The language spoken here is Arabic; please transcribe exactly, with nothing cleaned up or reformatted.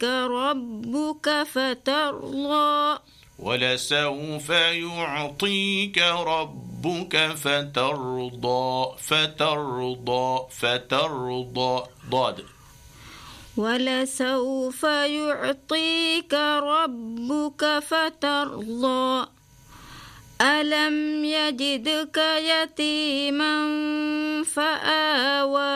يجدك ربك فترضى ولسوف يعطيك ربك فترضى فترضى فترضى ضاد ولسوف يعطيك ربك فترضى ألم يجدك يتيما فآوى